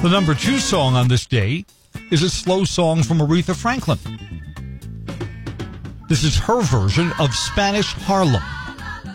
The number 2 song on this day is a slow song from Aretha Franklin. This is her version of Spanish Harlem.